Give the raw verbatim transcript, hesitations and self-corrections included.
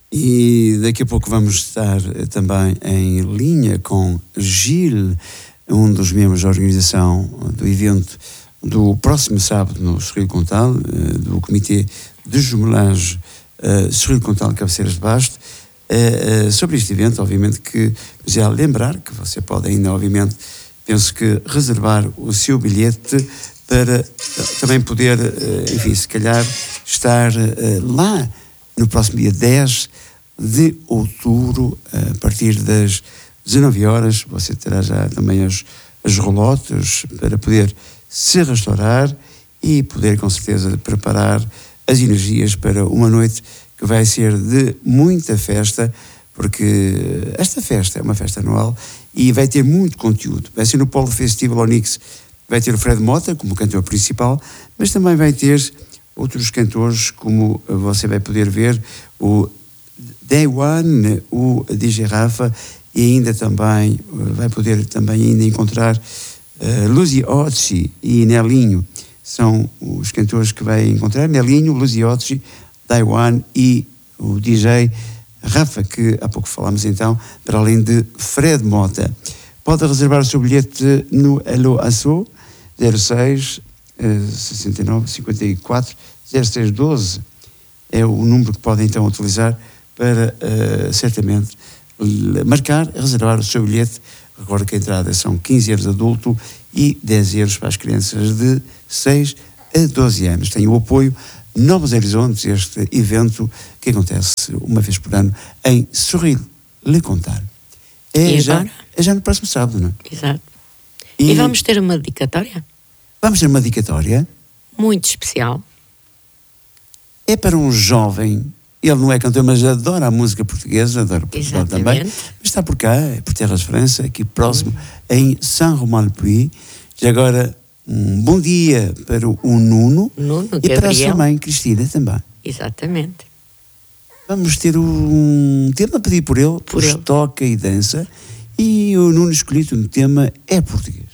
E daqui a pouco vamos estar também em linha com Gil, um dos membros da organização do evento do próximo sábado no Sorrilho Contal, do Comitê de Jumelagem uh, Sorrilho Contal Cabeceiras de Basto, uh, uh, sobre este evento. Obviamente que já lembrar que você pode ainda, obviamente, penso que reservar o seu bilhete para uh, também poder, uh, enfim, se calhar estar uh, lá no próximo dia dez de outubro, uh, a partir das dezanove horas. Você terá já também as, as rolotes para poder se restaurar e poder, com certeza, preparar as energias para uma noite que vai ser de muita festa, porque esta festa é uma festa anual e vai ter muito conteúdo. Vai ser no Polo Festival Onyx, vai ter o Fred Mota como cantor principal, mas também vai ter outros cantores, como você vai poder ver, o Day One, o D J Rafa, e ainda também vai poder também ainda encontrar uh, Luzi Occi e Nelinho. São os cantores que vai encontrar: Nelinho, Luzi Occi, Day One e o D J Rafa, que há pouco falámos então, para além de Fred Mota. Pode reservar o seu bilhete no Hello Asso zero seis sessenta e nove cinquenta e quatro zero seis doze. É o número que pode então utilizar para uh, certamente marcar, reservar o seu bilhete. Recordo que a entrada são quinze euros adulto e dez euros para as crianças de seis a doze anos. Tem o apoio Novos Horizontes, este evento que acontece uma vez por ano em Sorrilho Le Contal. É já, é já no próximo sábado, não é? Exato. E, e vamos ter uma dedicatória? Vamos ter uma dedicatória. Muito especial. É para um jovem. Ele não é cantor, mas adora a música portuguesa, adora Portugal também. Mas está por cá, por Terras de França, aqui próximo, uhum. em Saint-Romain-le-Puy. Já agora, um bom dia para o Nuno, Nuno e Gabriel. Para a sua mãe, Cristina, também. Exatamente. Vamos ter um tema a pedir por ele, por ele. Toca e dança, e o Nuno escolhido no tema é português.